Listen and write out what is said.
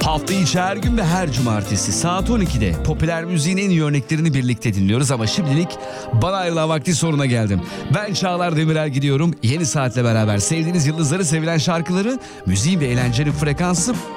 Hafta içi her gün ve her cumartesi saat 12'de popüler müziğin en iyi örneklerini birlikte dinliyoruz ama şimdilik bana ayrılan vaktin sonuna geldim. Ben Çağlar Demirel gidiyorum. Yeni saatle beraber sevdiğiniz yıldızları, sevilen şarkıları, müziğin ve eğlencenin frekansı